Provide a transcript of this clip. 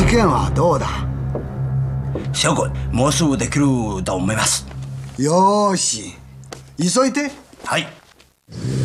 件はどうだ？ 証拠もうすぐできると思います。 よーし、急いで。 はい。